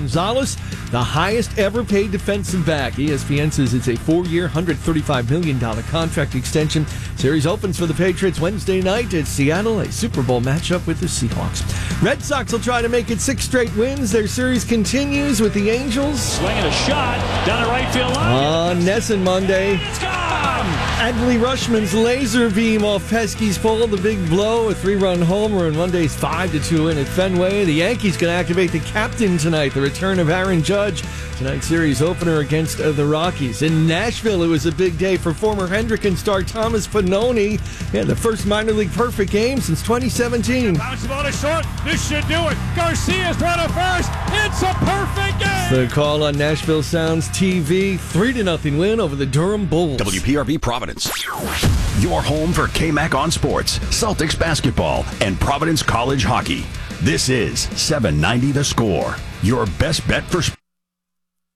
Gonzalez, the highest ever paid defensive back. ESPN says it's a 4-year, $135 million contract extension. Series opens for the Patriots Wednesday night at Seattle, a Super Bowl matchup with the Seahawks. Red Sox will try to make it 6 straight wins. Their series continues with the Angels. Swinging a shot down the right field line. On Nesson Monday. It's gone! Adley Rushman's laser beam off Pesky's pole, the big blow, a 3-run homer, and Monday's 5-2 win at Fenway. The Yankees going to activate the captain tonight, the return of Aaron Judge. Tonight's series opener against the Rockies. In Nashville, it was a big day for former Hendricken star Thomas Pannone. He had the first minor league perfect game since 2017. Bounce the ball to short. This should do it. Garcia's thrown to first. It's a perfect game. The call on Nashville Sounds TV, 3-0 win over the Durham Bulls. WPRB Providence. Your home for KMAC on sports, Celtics basketball, and Providence College hockey. This is 790 The Score. Your best bet for sports.